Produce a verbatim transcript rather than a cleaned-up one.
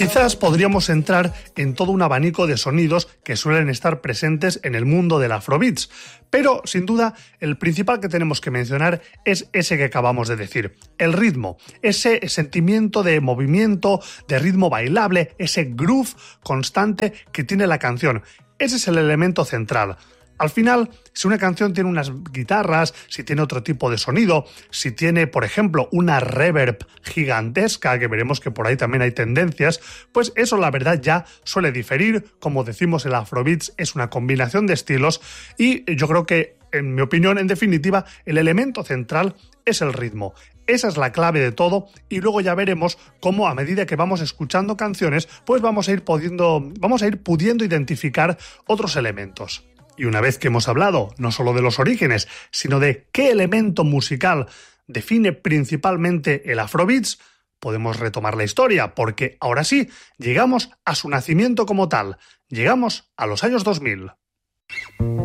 Quizás podríamos entrar en todo un abanico de sonidos que suelen estar presentes en el mundo del Afrobeats, pero sin duda el principal que tenemos que mencionar es ese que acabamos de decir, el ritmo, ese sentimiento de movimiento, de ritmo bailable, ese groove constante que tiene la canción. Ese es el elemento central. Al final, si una canción tiene unas guitarras, si tiene otro tipo de sonido, si tiene, por ejemplo, una reverb gigantesca, que veremos que por ahí también hay tendencias, pues eso la verdad ya suele diferir. Como decimos, el Afrobeats es una combinación de estilos y yo creo que, en mi opinión, en definitiva, el elemento central es el ritmo. Esa es la clave de todo y luego ya veremos cómo a medida que vamos escuchando canciones, pues vamos a ir pudiendo, vamos a ir pudiendo identificar otros elementos. Y una vez que hemos hablado no solo de los orígenes, sino de qué elemento musical define principalmente el Afrobeats, podemos retomar la historia, porque ahora sí, llegamos a su nacimiento como tal, llegamos a los años dos mil.